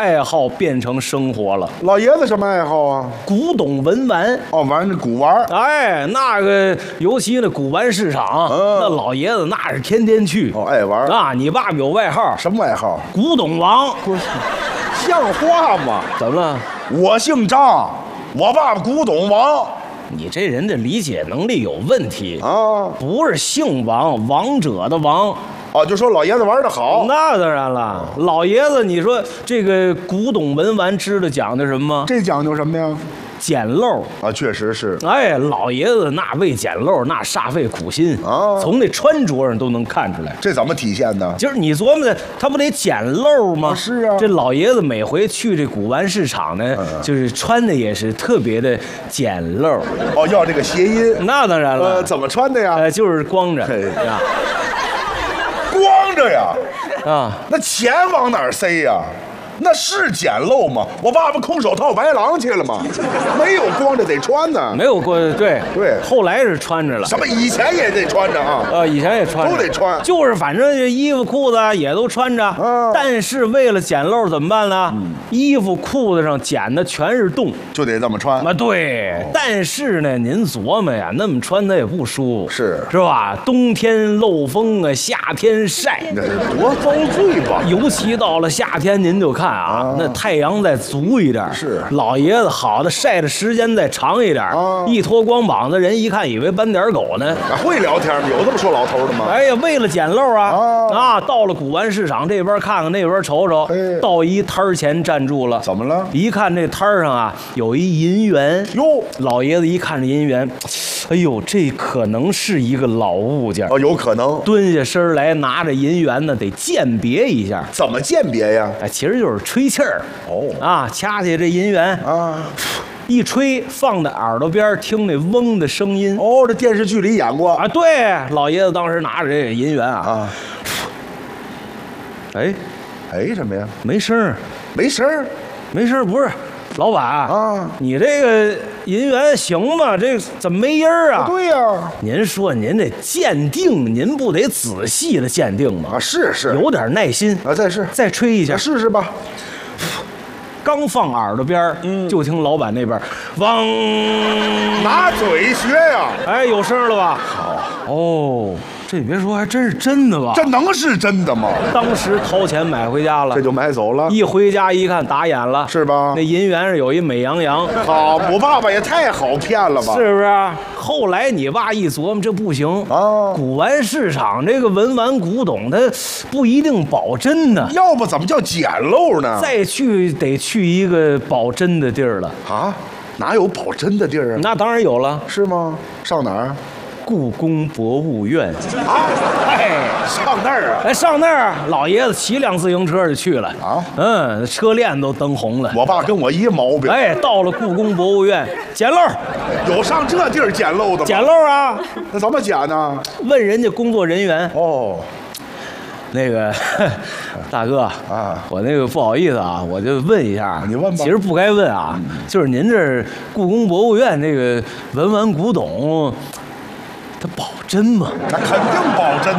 爱好变成生活了。 老爷子什么爱好啊？ 古董文玩。 哦，玩那古玩。 哎，那个尤其那古玩市场，那老爷子那是天天去。 哦，爱玩啊！你爸爸有外号， 什么外号？ 古董王。 不是，像话吗？ 怎么了？ 我姓张，我爸爸古董王。 你这人的理解能力有问题啊！ 不是姓王，王者的王。 哦，就说老爷子玩得好。 那当然了，老爷子，你说这个古董文玩知道讲究什么吗？ 这讲究什么呀？ 捡漏啊，确实是。 哎，老爷子那为捡漏那煞费苦心啊，从那穿着上都能看出来。 这怎么体现的？ 就是你琢磨的，他不得捡漏吗？ 是啊。 这老爷子每回去这古玩市场呢，就是穿的也是特别的捡漏。 哦，要这个谐音。 那当然了。 怎么穿的呀？ 就是光着。 光着呀？ 啊， 那钱往哪儿塞呀？那是捡漏吗？我爸爸空手套白狼去了吗？没有光着得穿呢。 没有光，对，后来是穿着了。 什么？以前也得穿着啊？ 以前也穿着， 都得穿。 就是反正这衣服裤子也都穿着。但是为了捡漏怎么办呢？衣服裤子上捡的全是洞， 就得这么穿。 啊，对。但是呢，您琢磨呀，那么穿它也不舒服，是吧？冬天漏风啊，夏天晒， 那是多遭罪吧？ 尤其到了夏天，您就看。那太阳再足一点， 是老爷子好的晒的时间再长一点，一脱光膀子，人一看以为斑点狗呢。 会聊天吗？有这么说老头的吗？ 哎呀，为了捡漏到了古玩市场这边看看那边瞅瞅，到一摊前站住了。 怎么了？ 一看这摊上有一银元哟， 老爷子一看这银元，哎呦，这可能是一个老物件哦，有可能。 蹲下身来拿着银元呢，得鉴别一下。 怎么鉴别呀？ 哎，其实就是吹气儿掐起这银元一吹，放在耳朵边听那嗡的声音。 哦，这电视剧里演过啊。对，老爷子当时拿着这银元哎， 什么呀？ 没声儿， 没声儿， 没声儿，不是。老板你这个银元行吗？这怎么没音儿啊？ 对呀， 您说您这鉴定，您不得仔细的鉴定吗？ 是， 有点耐心啊， 再吹一下， 试试吧。 刚放耳朵边就听老板那边汪， 拿嘴学呀！ 哎，有声了吧？好哦。这你别说，还真是真的吧？ 这能是真的吗？ 当时掏钱买回家了， 这就买走了。 一回家一看，打眼了， 是吧？ 那银元是有一美羊羊。 好，我爸爸也太好骗了吧？ 是不是？后来你爸一琢磨，这不行啊！古玩市场这个文玩古董，它不一定保真呢。 要不怎么叫捡漏呢？ 再去得去一个保真的地儿了啊？哪有保真的地儿啊？ 那当然有了， 是吗？上哪儿？ 故宫博物院啊！哎，上那儿啊！ 哎，上那儿，老爷子骑辆自行车就去了啊。车链都蹬红了。 我爸跟我一毛病。 哎，到了故宫博物院，捡漏。 有上这地儿捡漏的吗？ 捡漏啊！ 那怎么捡呢？ 问人家工作人员。 哦。 那个大哥我那个不好意思我就问一下， 你问吧。 其实不该问就是您这故宫博物院这个文玩古董，它保真吗？ 那肯定保真。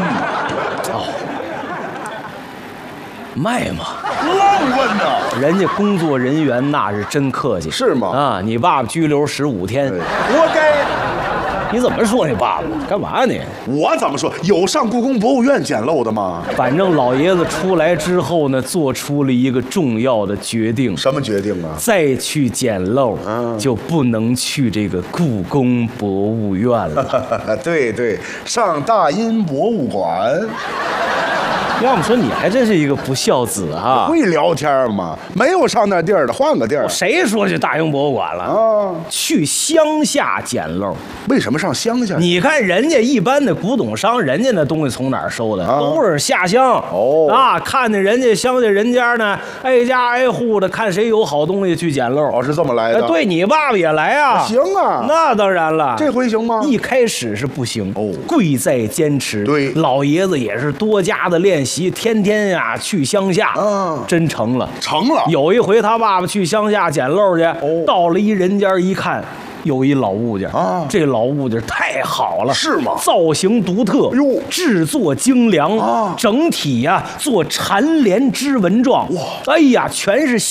卖吗？ 愣问呢。 人家工作人员那是真客气。 是吗？ 你爸爸拘留15天， 活该。 你怎么说你爸爸？干嘛你？ 我怎么说？有上故宫博物院捡漏的吗？ 反正老爷子出来之后呢，做出了一个重要的决定。 什么决定啊？ 再去捡漏，就不能去这个故宫博物院了。 对，上大英博物馆。 要么说你还真是一个不孝子啊！ 会聊天吗？没有上那地儿的，换个地儿。 谁说去大英博物馆了？去乡下捡漏。 为什么上乡下？ 你看人家一般的古董商，人家那东西从哪儿收的？都是下乡。看见人家乡下人家呢，挨家挨户的看谁有好东西去捡漏。 是这么来的。 对你爸爸也来啊？ 行啊， 那当然了。 这回行吗？ 一开始是不行。贵在坚持。 对， 老爷子也是多加的练习。天天去乡下，真成了。有一回他爸爸去乡下捡漏去，到了一人家一看，有一老物件这老物件太好了， 是吗？ 造型独特，制作精良整体做蝉联织纹状，哇，哎呀，全是